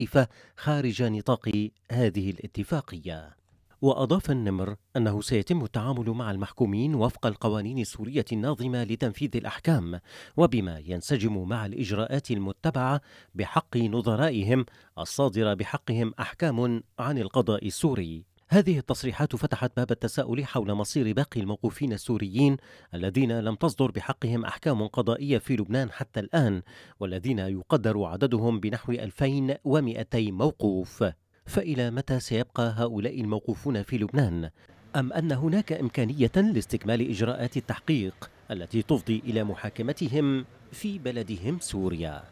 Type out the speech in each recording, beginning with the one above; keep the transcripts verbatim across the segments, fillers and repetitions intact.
طائفة خارج نطاق هذه الاتفاقية. وأضاف النمر أنه سيتم التعامل مع المحكومين وفق القوانين السورية الناظمة لتنفيذ الأحكام، وبما ينسجم مع الإجراءات المتبعة بحق نظرائهم الصادرة بحقهم أحكام عن القضاء السوري. هذه التصريحات فتحت باب التساؤل حول مصير باقي الموقوفين السوريين الذين لم تصدر بحقهم أحكام قضائية في لبنان حتى الآن، والذين يقدر عددهم بنحو ألفين ومئتي موقوف. فإلى متى سيبقى هؤلاء الموقوفون في لبنان؟ أم أن هناك إمكانية لاستكمال إجراءات التحقيق التي تفضي إلى محاكمتهم في بلدهم سوريا؟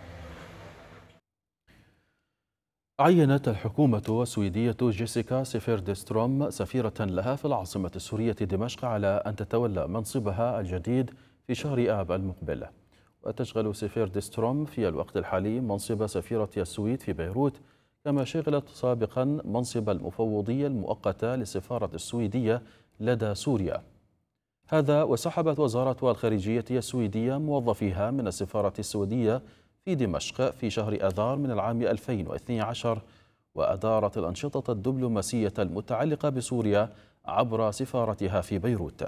عينت الحكومة السويدية جيسيكا سيفيردستروم سفيرة لها في العاصمة السورية دمشق على أن تتولى منصبها الجديد في شهر آب المقبل. وتشغل سيفيردستروم في الوقت الحالي منصب سفيرة السويد في بيروت، كما شغلت سابقا منصب المفوضية المؤقتة للسفارة السويدية لدى سوريا. هذا وسحبت وزارة الخارجية السويدية موظفيها من السفارة السويدية في دمشق في شهر آذار من العام ألفين واثني عشر، وأدارت الأنشطة الدبلوماسية المتعلقة بسوريا عبر سفارتها في بيروت.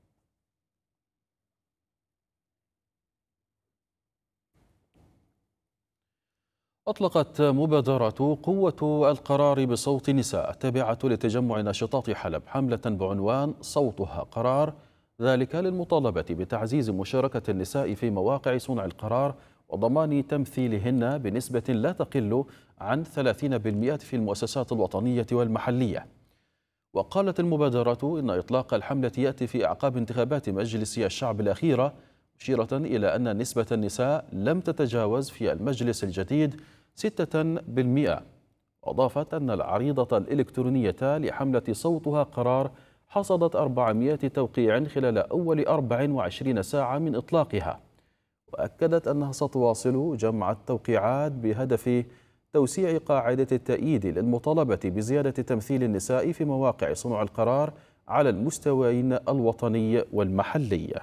أطلقت مبادرة قوة القرار بصوت النساء التابعة لتجمع ناشطات حلب حملة بعنوان صوتها قرار، ذلك للمطالبة بتعزيز مشاركة النساء في مواقع صنع القرار وضمان تمثيلهن بنسبة لا تقل عن ثلاثين بالمئة في المؤسسات الوطنية والمحلية. وقالت المبادرة إن إطلاق الحملة يأتي في أعقاب انتخابات مجلس الشعب الأخيرة، مشيرة إلى أن نسبة النساء لم تتجاوز في المجلس الجديد ستة بالمئة. وأضافت أن العريضة الإلكترونية لحملة صوتها قرار حصدت أربعمئة توقيع خلال أول أربع وعشرين ساعة من إطلاقها، وأكدت أنها ستواصل جمع التوقيعات بهدف توسيع قاعدة التأييد للمطالبة بزيادة تمثيل النساء في مواقع صنع القرار على المستويين الوطني والمحلي.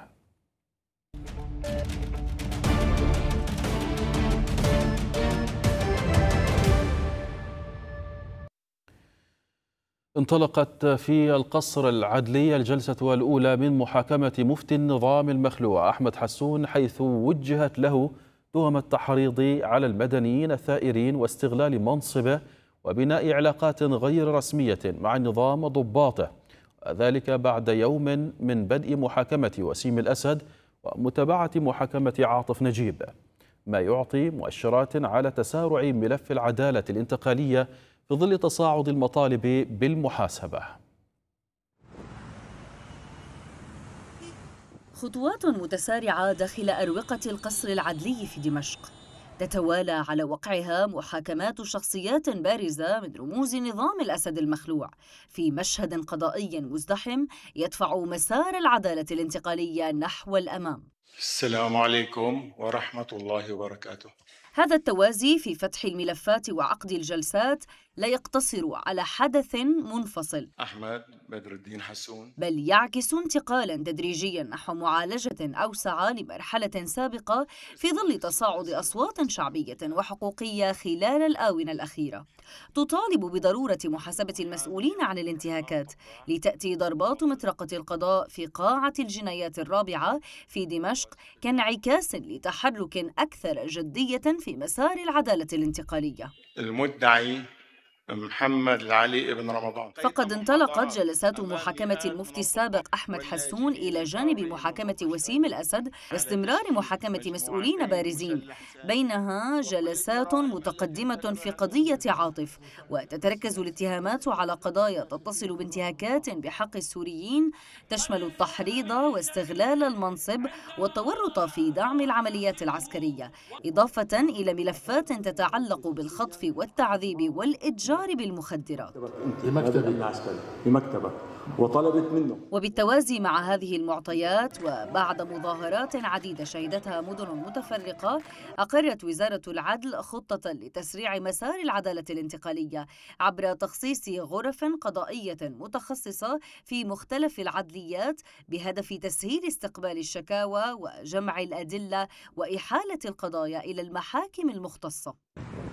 انطلقت في القصر العدلي الجلسة الأولى من محاكمة مفتي النظام المخلوع أحمد حسون، حيث وجهت له تهم التحريض على المدنيين الثائرين واستغلال منصبه وبناء علاقات غير رسمية مع النظام وضباطه، وذلك بعد يوم من بدء محاكمة وسيم الأسد ومتابعة محاكمة عاطف نجيب، ما يعطي مؤشرات على تسارع ملف العدالة الانتقالية في ظل تصاعد المطالب بالمحاسبة. خطوات متسارعة داخل أروقة القصر العدلي في دمشق، تتوالى على وقعها محاكمات شخصيات بارزة من رموز نظام الأسد المخلوع في مشهد قضائي مزدحم يدفع مسار العدالة الانتقالية نحو الأمام. السلام عليكم ورحمة الله وبركاته. هذا التوازي في فتح الملفات وعقد الجلسات لا يقتصر على حدث منفصل أحمد بدر الدين حسون، بل يعكس انتقالا تدريجيا نحو معالجة أوسع لمرحلة سابقة في ظل تصاعد أصوات شعبية وحقوقية خلال الآونة الأخيرة تطالب بضرورة محاسبة المسؤولين عن الانتهاكات، لتأتي ضربات مطرقة القضاء في قاعة الجنايات الرابعة في دمشق كانعكاس لتحرك أكثر جدية في مسار العدالة الانتقالية. المدعي محمد العلي ابن رمضان. فقد انطلقت جلسات محاكمة المفتي السابق أحمد حسون إلى جانب محاكمة وسيم الأسد واستمرار محاكمة مسؤولين بارزين، بينها جلسات متقدمة في قضية عاطف، وتتركز الاتهامات على قضايا تتصل بانتهاكات بحق السوريين تشمل التحريض واستغلال المنصب والتورط في دعم العمليات العسكرية، إضافة إلى ملفات تتعلق بالخطف والتعذيب والإتجار بالمخدرات. في مكتبي العسكري في مكتبك وطلبت منه. وبالتوازي مع هذه المعطيات وبعد مظاهرات عديدة شهدتها مدن متفرقة، أقرت وزارة العدل خطة لتسريع مسار العدالة الانتقالية عبر تخصيص غرف قضائية متخصصة في مختلف العدليات بهدف تسهيل استقبال الشكاوى وجمع الأدلة وإحالة القضايا إلى المحاكم المختصة.